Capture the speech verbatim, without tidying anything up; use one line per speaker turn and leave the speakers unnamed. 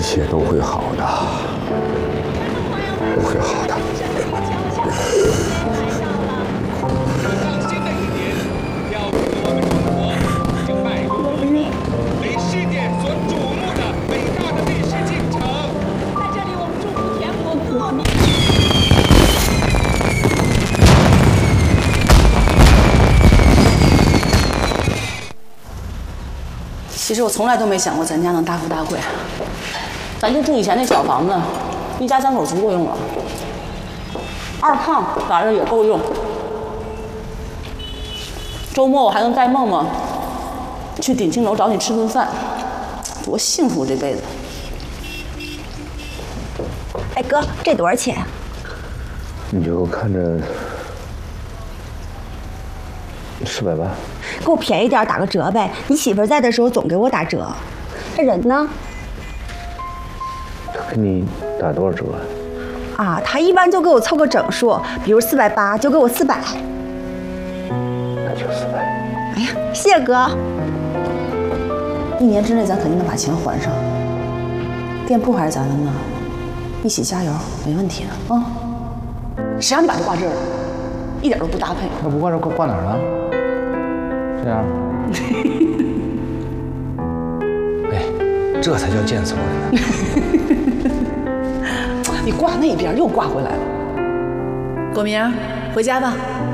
切都会好的，都会好的。
上新的一年，标志着我们中国已经迈入了一个为世界所瞩目的伟大的历史进程。
在这里，我们祝福全国各民。
其实我从来都没想过咱家能大富大贵，咱就住以前那小房子，一家三口足够用了。二胖反正也够用，周末我还能带梦梦去鼎庆楼找你吃顿饭，多幸福这辈子！
哎哥，这多少钱啊？
你就看着四百八。
给我便宜点，打个折呗！你媳妇在的时候总给我打折，这人呢？
他给你打多少折啊？
啊，他一般就给我凑个整数，比如四百八，就给我四百。
那就四百。
哎呀，谢谢哥。
一年之内咱肯定能把钱还上，店铺还是咱的呢，一起加油，没问题的啊！谁让你把这挂这儿了？一点都不搭配。
那不挂这挂挂哪儿了？ 这样，哎，这才叫见熟人呢！
你挂那边又挂回来了。
果明，回家吧。